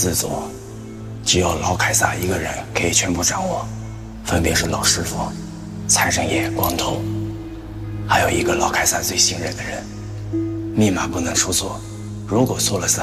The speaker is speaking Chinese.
4组，只有老凯撒一个人可以全部掌握，分别是老师傅、财神爷、光头，还有一个老凯撒最信任的人。密码不能出错，如果错了3